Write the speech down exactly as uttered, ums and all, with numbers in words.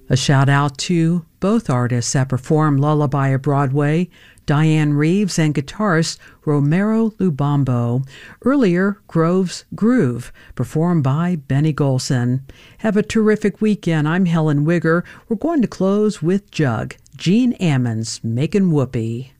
A shout out to both artists that perform Lullaby at Broadway, Diane Reeves and guitarist Romero Lubambo. Earlier, Grove's Groove, performed by Benny Golson. Have a terrific weekend. I'm Helen Wigger. We're going to close with Jug, Gene Ammons, Making Whoopee.